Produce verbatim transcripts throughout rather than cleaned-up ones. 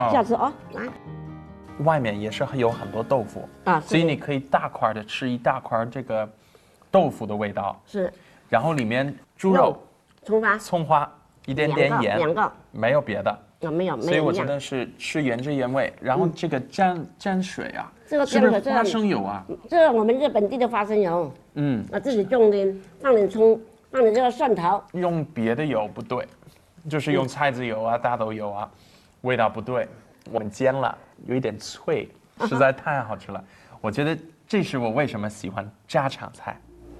下次哦，来。 外面也是有很多豆腐啊， 所以你可以大块的吃一大块这个豆腐的味道。 是。 然后里面猪肉、 葱花、 葱花，一点点盐， 两个， 没有别的。 有没有？没有。 所以我觉得是吃原汁原味。然后这个蘸蘸水啊， 这个是不是花生油啊？ 这是我们这本地的花生油。 嗯， 啊，自己种的，放点葱，放点这个蒜头。 用别的油不对，就是用菜籽油啊、大豆油啊，味道不对。我们煎了，有一点脆，实在太好吃了。我觉得这是我为什么喜欢家常菜。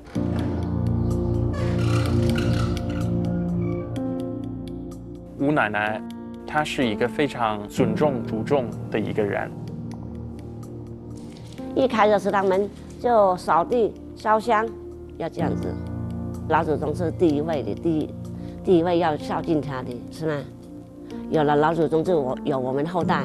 吴奶奶，她是一个非常尊重、注重的一个人。 一开着食堂门就扫地、烧香，要这样子。老祖宗是第一位的，第一第一位要孝敬他的，是吗？有了老祖宗，就我有我们后代。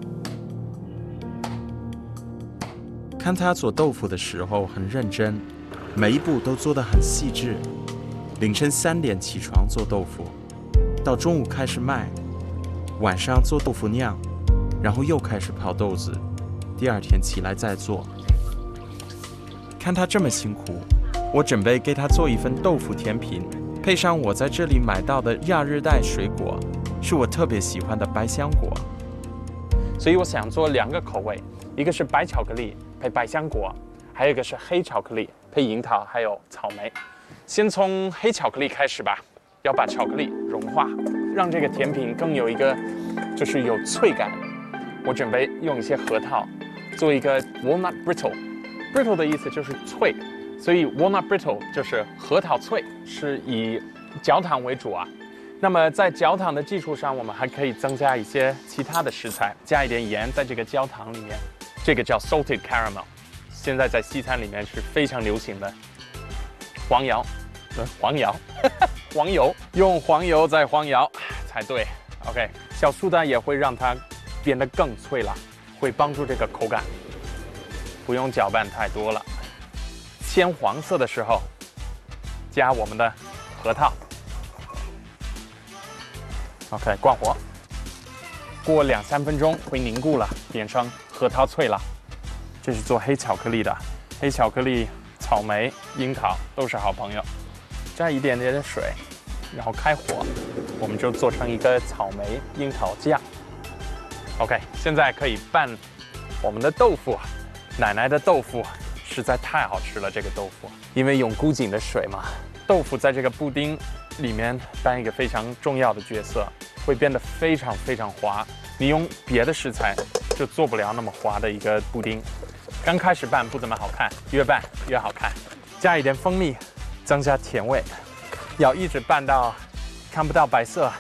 看他做豆腐的时候很认真，每一步都做得很细致。凌晨三点起床做豆腐，到中午开始卖，晚上做豆腐酿，然后又开始泡豆子，第二天起来再做。看他这么辛苦，我准备给他做一份豆腐甜品，配上我在这里买到的亚热带水果，是我特别喜欢的百香果。 所以我想做两个口味，一个是白巧克力配百香果，还有一个是黑巧克力配樱桃还有草莓。先从黑巧克力开始吧，要把巧克力融化，让这个甜品更有一个就是有脆感。我准备用一些核桃做一个 walnut brittle，brittle 的意思就是脆，所以 walnut brittle 就是核桃脆，是以焦糖为主啊。那么在焦糖的基础上，我们还可以增加一些其他的食材，加一点盐在这个焦糖里面，这个叫 salted caramel， 现在在西餐里面是非常流行的。黄油，呃，黄油，黄油，用黄油再黄油才对。OK， 小苏打也会让它变得更脆了，会帮助这个口感，不用搅拌太多了。鲜黄色的时候，加我们的核桃。OK， 关火，过两三分钟会凝固了，变成核桃脆了。这是做黑巧克力的，黑巧克力、草莓、樱桃都是好朋友。加一点点的水，然后开火，我们就做成一个草莓樱桃酱。OK， 现在可以拌我们的豆腐。奶奶的豆腐实在太好吃了，这个豆腐，因为用古井的水嘛，豆腐在这个布丁里面扮一个非常重要的角色，会变得非常非常滑。你用别的食材就做不了那么滑的一个布丁。刚开始拌不怎么好看，越拌越好看。加一点蜂蜜，增加甜味，要一直拌到看不到白色。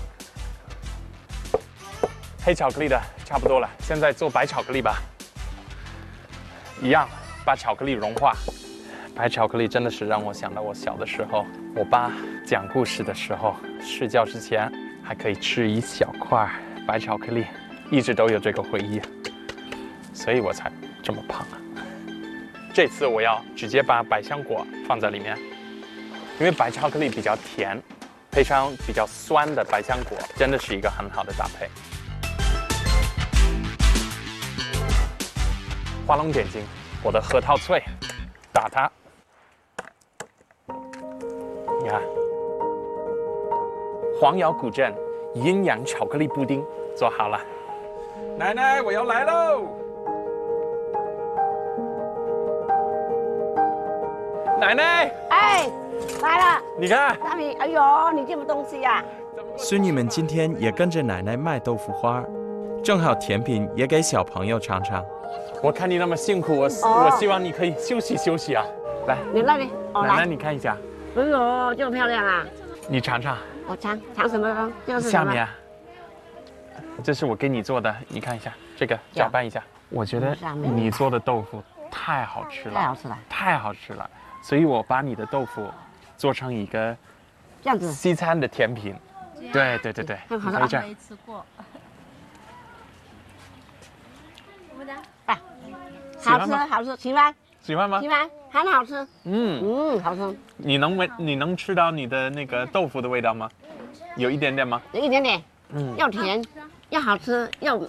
黑巧克力的差不多了，现在做白巧克力吧。一样，把巧克力融化。白巧克力真的是让我想到我小的时候，我爸讲故事的时候，睡觉之前还可以吃一小块白巧克力，一直都有这个回忆，所以我才这么胖啊。这次我要直接把百香果放在里面，因为白巧克力比较甜，配上比较酸的百香果，真的是一个很好的搭配。画龙点睛，我的核桃脆，打它。你看，黄瑶古镇营养巧克力布丁做好了。奶奶，我要来喽！奶奶， 哎，来了。 你看， 大米，哎呦，你这么东西呀、啊？ 孙女们今天也跟着奶奶卖豆腐花，正好甜品也给小朋友尝尝。 我看你那么辛苦，我、哦、我希望你可以休息休息啊。来， 你那里，哦、 奶奶你看一下。 哎呦，这么漂亮啊！ 你尝尝。 我尝尝什么？这个是下面啊，这是我给你做的，你看一下，这个搅拌一下。我觉得你做的豆腐太好吃了， 太好吃了， 太好吃了。所以我把你的豆腐做成一个这样子西餐的甜品。对对对对， 你可以这样。 没吃过。 哎，好吃好吃，喜欢喜欢吗？ 喜欢，很好吃。 嗯嗯，好吃。 你能闻你能吃到你的那个豆腐的味道吗？有一点点吗？ 有一点点， 嗯， 又甜又好吃又